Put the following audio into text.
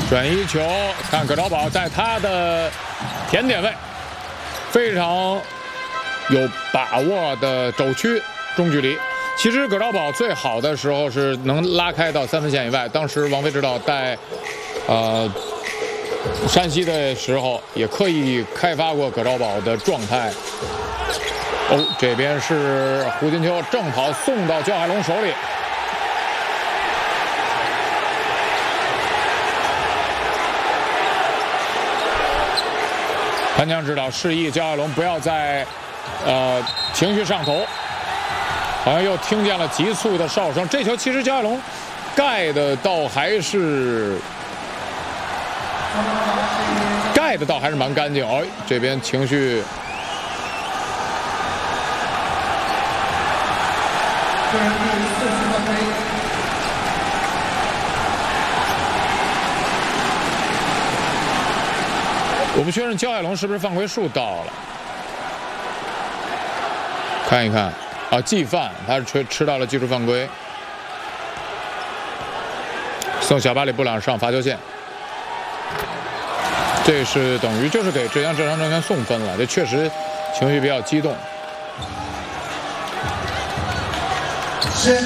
转移球，看葛兆宝在他的甜点位非常有把握的肘区中距离。其实葛兆宝最好的时候是能拉开到3分线以外，当时王菲指导带山西的时候也刻意开发过葛兆宝的状态。哦，这边是胡金秋正好送到焦海龙手里。潘强指导示意焦海龙不要再情绪上头，好像又听见了急促的哨声。这球其实焦海龙盖的倒还是蛮干净。哦，这边情绪。我们确认焦海龙是不是犯规数到了？看一看啊，技犯，他是吃到了技术犯规，送小巴里布朗上罚球线。这是等于就是给浙江政权送分了，这确实情绪比较激动。